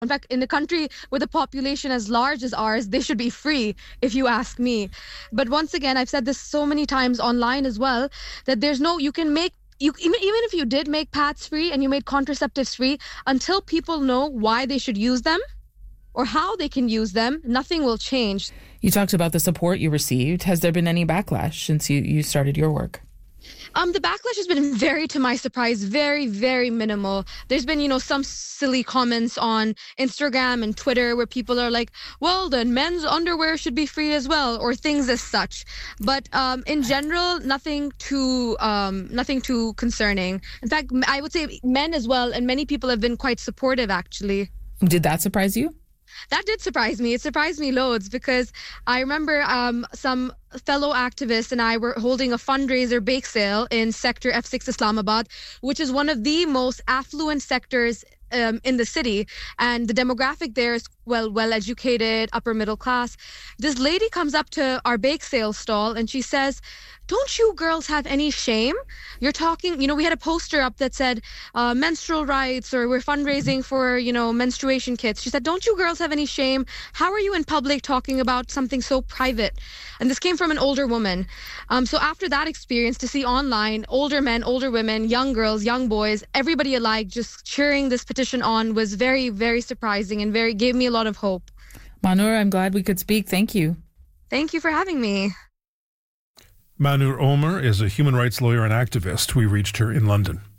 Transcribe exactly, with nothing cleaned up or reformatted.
In fact, in a country with a population as large as ours, they should be free, if you ask me. But once again, I've said this so many times online as well, that there's no, you can make, you even, even if you did make pads free and you made contraceptives free, until people know why they should use them or how they can use them, nothing will change. You talked about the support you received. Has there been any backlash since you, you started your work? Um, the backlash has been very, to my surprise, very, very minimal. There's been, you know, some silly comments on Instagram and Twitter where people are like, well, then men's underwear should be free as well, or things as such. But um, in general, nothing too, um, nothing too concerning. In fact, I would say men as well, and many people have been quite supportive, actually. Did that surprise you? That did surprise me. It surprised me loads because I remember um, some fellow activists and I were holding a fundraiser bake sale in Sector F six Islamabad, which is one of the most affluent sectors um, in the city. And the demographic there is, well, well-educated, upper middle class. This lady comes up to our bake sale stall and she says, don't you girls have any shame? You're talking, you know, we had a poster up that said uh, menstrual rights, or we're fundraising for, you know, menstruation kits. She said, don't you girls have any shame? How are you in public talking about something so private? And this came from an older woman. Um, so after that experience, to see online, older men, older women, young girls, young boys, everybody alike just cheering this petition on was very, very surprising and very gave me a lot of hope. Manur, I'm glad we could speak. Thank you. Thank you for having me. Manur Omer is a human rights lawyer and activist. We reached her in London.